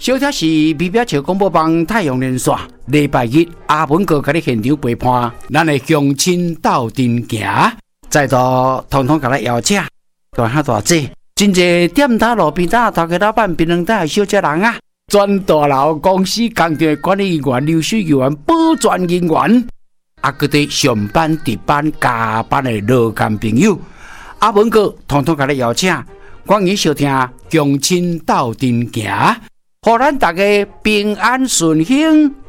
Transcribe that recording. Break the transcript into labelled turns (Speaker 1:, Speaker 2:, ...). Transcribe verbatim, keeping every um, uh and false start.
Speaker 1: 小贴士：美表桥广播帮太阳连线，礼拜日阿文哥甲你现场陪伴，咱的乡亲斗阵行，再度统统甲咱邀请，大兄大姐，真侪店摊路边摊头家老板、槟榔摊的小姐人啊，全大楼公司工厂的管理员、流水员、保全人员，啊，佮啲上班、值班、加班的劳工朋友，阿文哥统统甲你邀请，欢迎收听乡亲斗阵行。互咱大家平安顺幸，